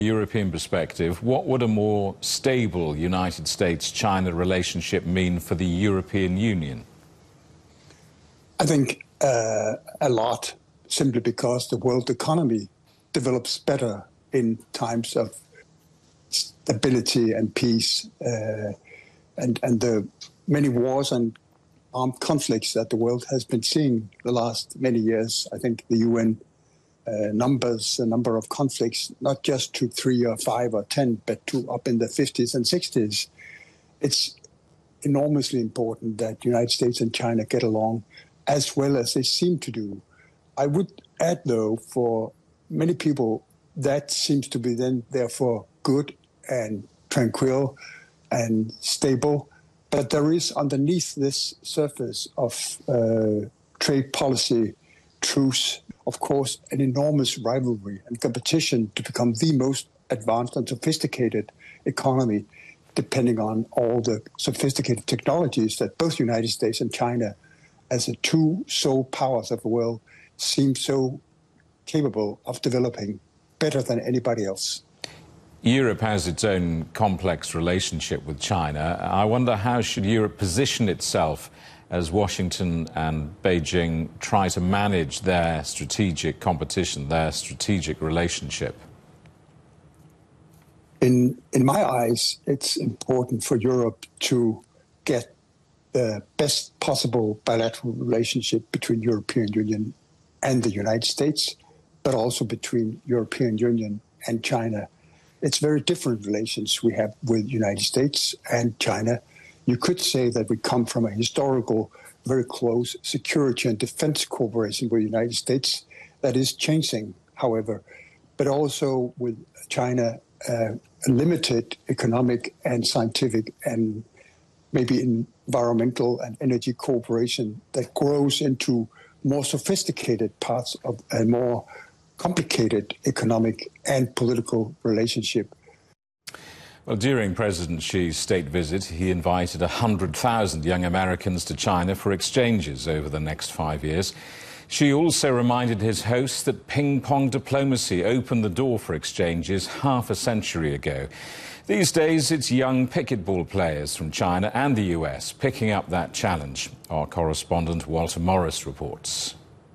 European perspective, what would a more stable United States-China relationship mean for the European Union? I think a lot, simply because the world economy develops better in times of stability and peace, and the many wars and armed conflicts that the world has been seeing the last many years. I think the UN numbers the number of conflicts, not just to 3 or 5 or 10, but to up in the 50s and 60s. It's enormously important that the United States and China get along as well as they seem to do. I would add, though, for many people, that seems to be then therefore good and tranquil and stable. But there is underneath this surface of trade policy truce, of course, an enormous rivalry and competition to become the most advanced and sophisticated economy, depending on all the sophisticated technologies that both the United States and China, as the two sole powers of the world, seem so capable of developing better than anybody else. Europe has its own complex relationship with China. I wonder, how should Europe position itself as Washington and Beijing try to manage their strategic competition, their strategic relationship? In my eyes, it's important for Europe to get the best possible bilateral relationship between European Union and the United States, but also between European Union and China. It's very different relations we have with the United States and China. You could say that we come from a historical, very close security and defense cooperation with the United States that is changing, however, but also with China, a limited economic and scientific and maybe environmental and energy cooperation that grows into more sophisticated parts of a more complicated economic and political relationship. Well, during President Xi's state visit, he invited 100,000 young Americans to China for exchanges over the next 5 years. Xi also reminded his hosts that ping-pong diplomacy opened the door for exchanges half a century ago. These days, it's young pickleball players from China and the US picking up that challenge. Our correspondent Walter Morris reports.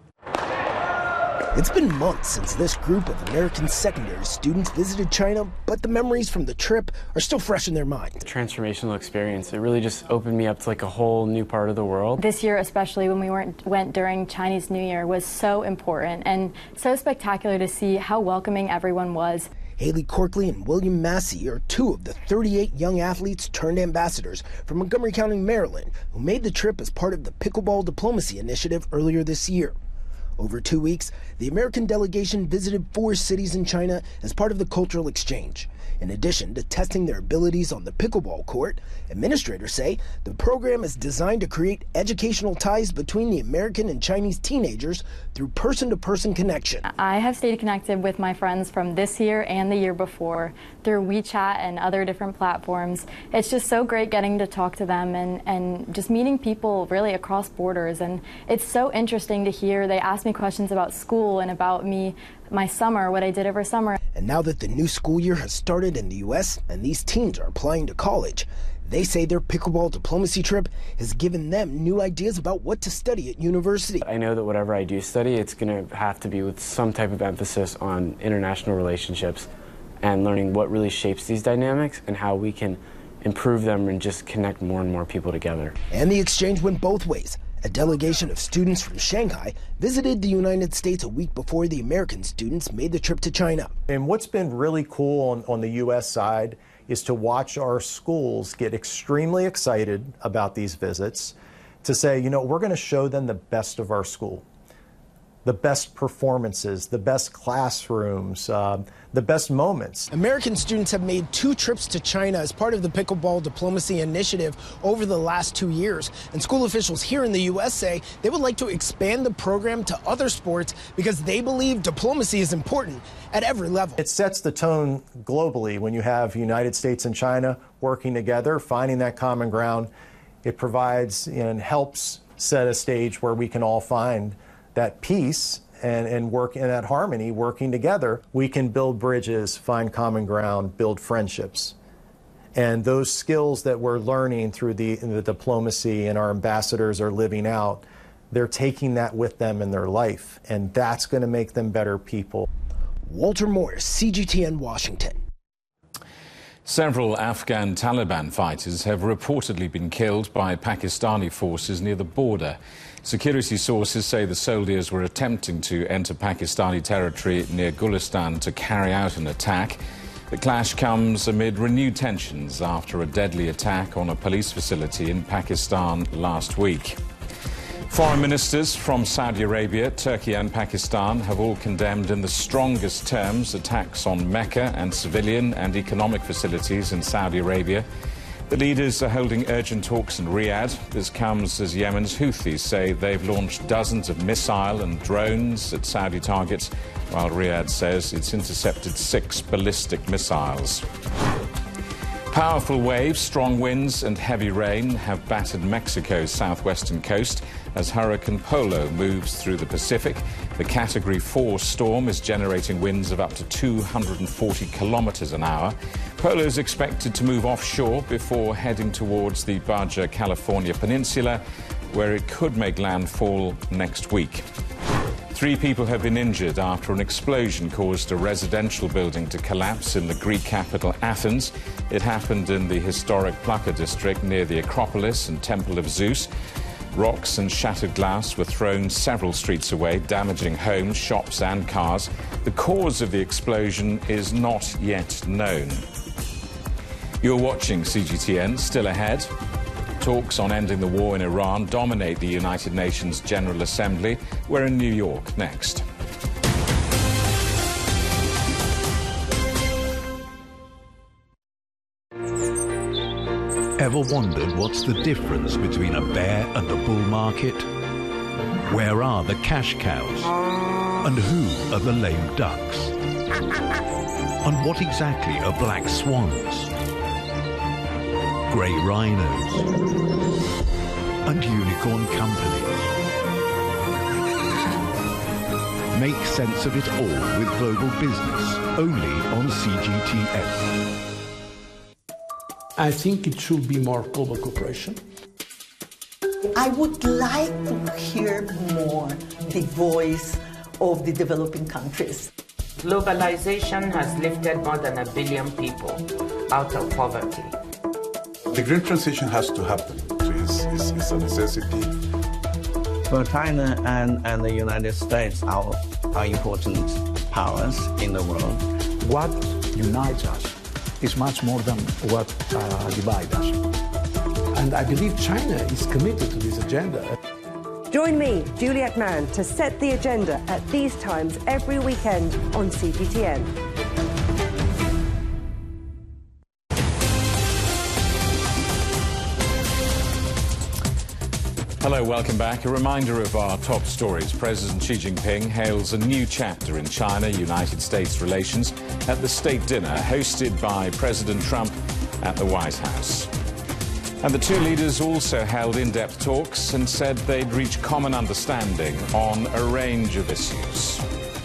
It's been months since this group of American secondary students visited China, but the memories from the trip are still fresh in their minds. Transformational experience. It really just opened me up to like a whole new part of the world. This year, especially when we went during Chinese New Year, was so important and so spectacular to see how welcoming everyone was. Haley Corkley and William Massey are two of the 38 young athletes turned ambassadors from Montgomery County, Maryland, who made the trip as part of the Pickleball Diplomacy Initiative earlier this year. Over 2 weeks, the American delegation visited 4 cities in China as part of the cultural exchange. In addition to testing their abilities on the pickleball court, administrators say the program is designed to create educational ties between the American and Chinese teenagers through person-to-person connection. I have stayed connected with my friends from this year and the year before through WeChat and other different platforms. It's just so great getting to talk to them and just meeting people really across borders. And it's so interesting to hear. They ask me questions about school and about me, my summer, what I did over summer. And now that the new school year has started in the U.S. and these teens are applying to college, they say their pickleball diplomacy trip has given them new ideas about what to study at university. I know that whatever I do study, it's going to have to be with some type of emphasis on international relationships and learning what really shapes these dynamics and how we can improve them and just connect more and more people together. And the exchange went both ways. A delegation of students from Shanghai visited the United States a week before the American students made the trip to China. And what's been really cool on the U.S. side is to watch our schools get extremely excited about these visits, to say, you know, we're going to show them the best of our school, the best performances, the best classrooms, the best moments. American students have made 2 trips to China as part of the Pickleball Diplomacy Initiative over the last 2 years. And school officials here in the U.S. say they would like to expand the program to other sports because they believe diplomacy is important at every level. It sets the tone globally when you have United States and China working together, finding that common ground. It provides and helps set a stage where we can all find that peace and work in that harmony, working together, we can build bridges, find common ground, build friendships. And those skills that we're learning through the diplomacy and our ambassadors are living out, they're taking that with them in their life, and that's going to make them better people. Walter Morris, CGTN, Washington. Several Afghan Taliban fighters have reportedly been killed by Pakistani forces near the border. Security sources say the soldiers were attempting to enter Pakistani territory near Gulistan to carry out an attack. The clash comes amid renewed tensions after a deadly attack on a police facility in Pakistan last week. Foreign ministers from Saudi Arabia, Turkey and Pakistan have all condemned in the strongest terms attacks on Mecca and civilian and economic facilities in Saudi Arabia. The leaders are holding urgent talks in Riyadh. This comes as Yemen's Houthis say they've launched dozens of missile and drones at Saudi targets, while Riyadh says it's intercepted 6 ballistic missiles. Powerful waves, strong winds and heavy rain have battered Mexico's southwestern coast as Hurricane Polo moves through the Pacific. The Category 4 storm is generating winds of up to 240 kilometers an hour. Polo is expected to move offshore before heading towards the Baja California Peninsula, where it could make landfall next week. 3 people have been injured after an explosion caused a residential building to collapse in the Greek capital Athens. It happened in the historic Plaka district near the Acropolis and Temple of Zeus. Rocks and shattered glass were thrown several streets away, damaging homes, shops and cars. The cause of the explosion is not yet known. You're watching CGTN. Still ahead. Talks on ending the war in Iran dominate the United Nations General Assembly. We're in New York next. Ever wondered what's the difference between a bear and a bull market? Where are the cash cows? And who are the lame ducks? And what exactly are black swans? Grey rhinos and unicorn companies. Make sense of it all with Global Business, only on CGTN. I think it should be more global cooperation. I would like to hear more the voice of the developing countries. Globalization has lifted more than 1 billion people out of poverty. The green transition has to happen. It's a necessity. For China and the United States are important powers in the world. What unites us is much more than what divides us. And I believe China is committed to this agenda. Join me, Juliet Mann, to set the agenda at these times every weekend on CGTN. Hello, welcome back. A reminder of our top stories. President Xi Jinping hails a new chapter in China-United States relations at the state dinner hosted by President Trump at the White House. And the two leaders also held in-depth talks and said they'd reach common understanding on a range of issues.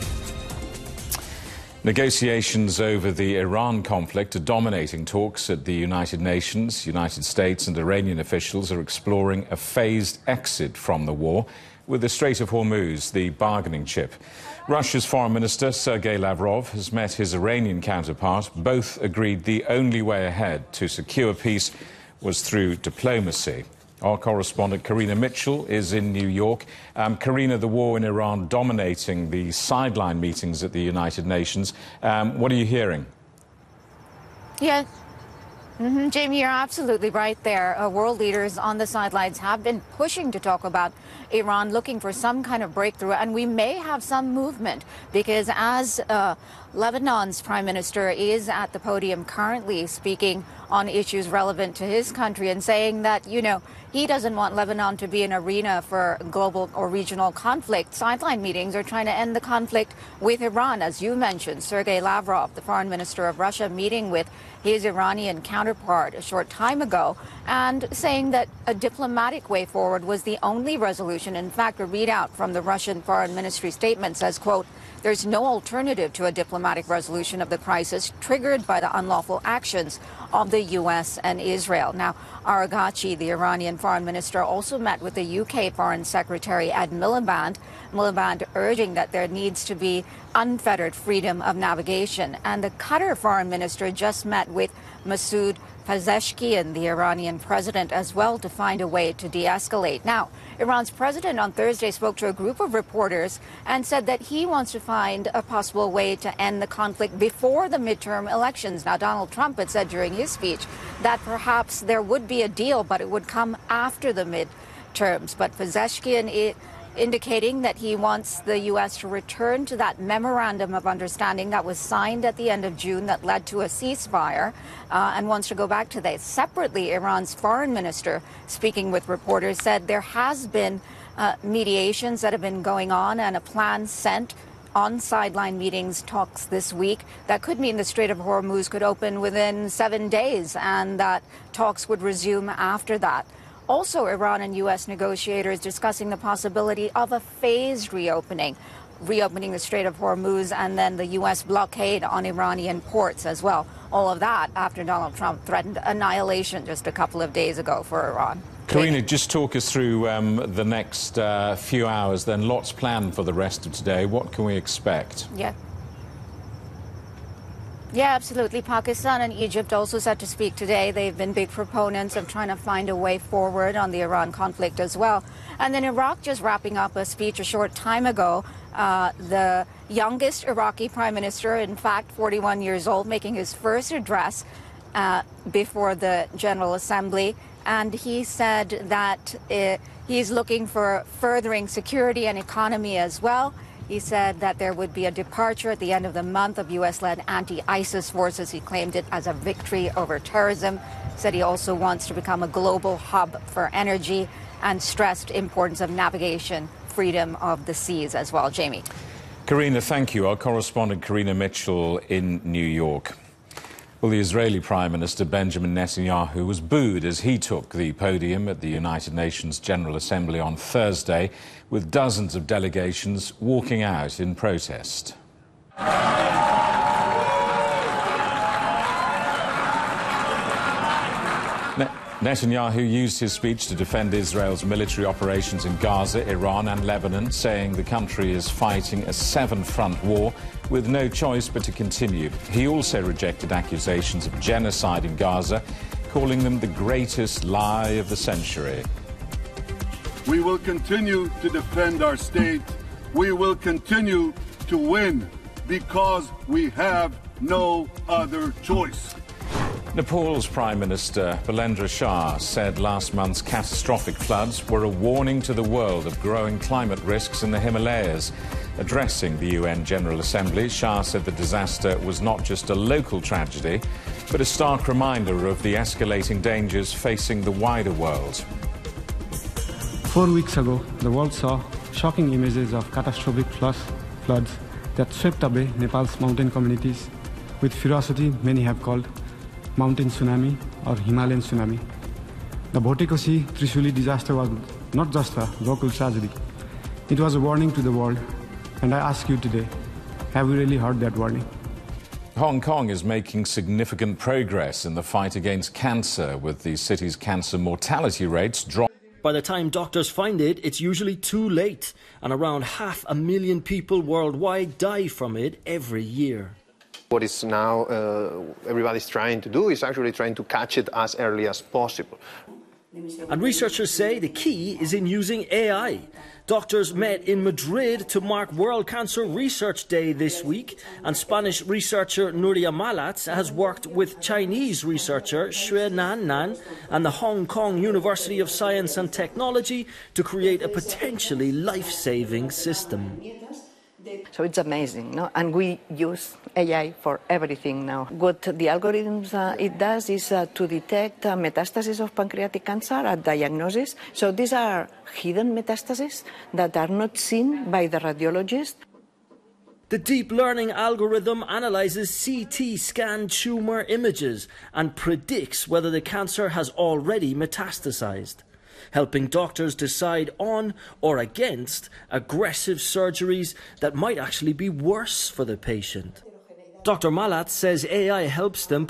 Negotiations over the Iran conflict are dominating talks at the United Nations. United States and Iranian officials are exploring a phased exit from the war, with the Strait of Hormuz the bargaining chip. Russia's Foreign Minister Sergei Lavrov has met his Iranian counterpart. Both agreed the only way ahead to secure peace was through diplomacy. Our correspondent Karina Mitchell is in New York. Karina, the war in Iran dominating the sideline meetings at the United Nations. What are you hearing? Yes. Jamie, you're absolutely right there. World leaders on the sidelines have been pushing to talk about Iran, looking for some kind of breakthrough. And we may have some movement because as Lebanon's prime minister is at the podium currently speaking on issues relevant to his country and saying that, you know, he doesn't want Lebanon to be an arena for global or regional conflict. Sideline meetings are trying to end the conflict with Iran, as you mentioned. Sergei Lavrov, the foreign minister of Russia, meeting with his Iranian counterpart counterpart a short time ago and saying that a diplomatic way forward was the only resolution. In fact, a readout from the Russian Foreign Ministry statement says, quote, "There's no alternative to a diplomatic resolution of the crisis triggered by the unlawful actions of the U.S. and Israel." Now, Araghchi, the Iranian foreign minister, also met with the UK Foreign Secretary Ed Miliband, urging that there needs to be unfettered freedom of navigation. And the Qatar foreign minister just met with Masoud Pezeshkian, the Iranian president, as well, to find a way to de-escalate. Now, Iran's president on Thursday spoke to a group of reporters and said that he wants to find a possible way to end the conflict before the midterm elections. Now, Donald Trump had said during his speech that perhaps there would be a deal, but it would come after the midterms. But Pezeshkian indicating that he wants the U.S. to return to that memorandum of understanding that was signed at the end of June that led to a ceasefire and wants to go back to that. Separately, Iran's foreign minister, speaking with reporters, said there has been mediations that have been going on and a plan sent on sideline meetings talks this week that could mean the Strait of Hormuz could open within 7 days and that talks would resume after that. Also, Iran and U.S. negotiators discussing the possibility of a phased reopening the Strait of Hormuz and then the U.S. blockade on Iranian ports as well. All of that after Donald Trump threatened annihilation just a couple of days ago for Iran. Karina, just talk us through the next few hours then. Lots planned for the rest of today. What can we expect? Yeah, absolutely. Pakistan and Egypt also set to speak today. They've been big proponents of trying to find a way forward on the Iran conflict as well. And then Iraq just wrapping up a speech a short time ago. The youngest Iraqi prime minister, in fact, 41 years old, making his first address before the General Assembly. And he said that he's looking for furthering security and economy as well. He said that there would be a departure at the end of the month of U.S.-led anti-ISIS forces. He claimed it as a victory over terrorism. Said he also wants to become a global hub for energy and stressed importance of navigation, freedom of the seas as well. Jamie. Karina, thank you. Our correspondent Karina Mitchell in New York. Well, the Israeli Prime Minister Benjamin Netanyahu was booed as he took the podium at the United Nations General Assembly on Thursday, with dozens of delegations walking out in protest. Netanyahu used his speech to defend Israel's military operations in Gaza, Iran and Lebanon, saying the country is fighting a seven-front war with no choice but to continue. He also rejected accusations of genocide in Gaza, calling them the greatest lie of the century. We will continue to defend our state. We will continue to win because we have no other choice. Nepal's Prime Minister Balendra Shah said last month's catastrophic floods were a warning to the world of growing climate risks in the Himalayas. Addressing the UN General Assembly, Shah said the disaster was not just a local tragedy, but a stark reminder of the escalating dangers facing the wider world. 4 weeks ago, the world saw shocking images of catastrophic floods that swept away Nepal's mountain communities. With ferocity, many have called mountain tsunami or Himalayan tsunami. The Bhotekoshi Trishuli disaster was not just a local tragedy. It was a warning to the world. And I ask you today, have you really heard that warning? Hong Kong is making significant progress in the fight against cancer, with the city's cancer mortality rates dropping. By the time doctors find it, it's usually too late, and around 500,000 people worldwide die from it every year. What is now everybody's trying to do is actually trying to catch it as early as possible. And researchers say the key is in using AI. Doctors met in Madrid to mark World Cancer Research Day this week, and Spanish researcher Nuria Malatz has worked with Chinese researcher Xue Nan and the Hong Kong University of Science and Technology to create a potentially life-saving system. So it's amazing, no? And we use AI for everything now. What the algorithms it does is to detect metastases of pancreatic cancer at diagnosis. So these are hidden metastases that are not seen by the radiologist. The deep learning algorithm analyzes CT scan tumour images and predicts whether the cancer has already metastasized, helping doctors decide on or against aggressive surgeries that might actually be worse for the patient. Dr. Malat says AI helps them